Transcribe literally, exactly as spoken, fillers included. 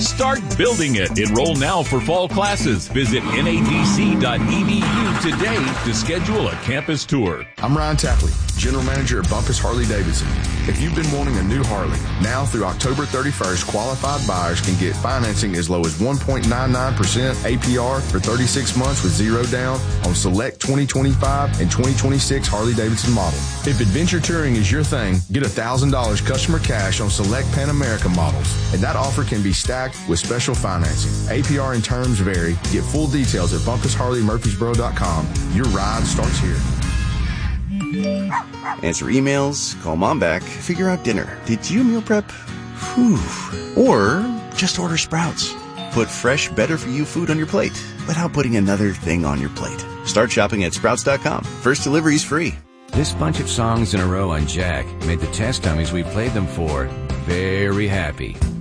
Start building it. Enroll now for fall classes. Visit N A D C dot E D U today to schedule a campus tour. I'm Ryan Tapley, General Manager at Bumpus Harley Davidson. If you've been wanting a new Harley, now through October thirty-first, qualified buyers can get financing as low as one point nine nine percent A P R for thirty-six months with zero down on select twenty twenty-five and twenty twenty-six Harley Davidson models. If adventure touring is your thing, get one thousand dollars customer cash on select Pan America models, and that offer can be stacked with special financing. A P R and terms vary. Get full details at bumpus harley murfreesboro dot com. Your ride starts here. Answer emails, call mom back, figure out dinner. Did you meal prep? Whew. Or just order Sprouts. Put fresh, better-for-you food on your plate without putting another thing on your plate. Start shopping at sprouts dot com. First delivery's free. This bunch of songs in a row on Jack made the test dummies we played them for very happy.